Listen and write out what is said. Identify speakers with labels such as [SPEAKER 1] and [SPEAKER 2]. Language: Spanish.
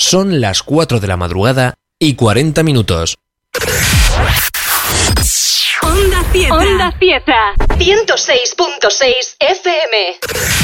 [SPEAKER 1] Son las 4 de la madrugada y 40 minutos.
[SPEAKER 2] Onda Cieza. 106.6 FM.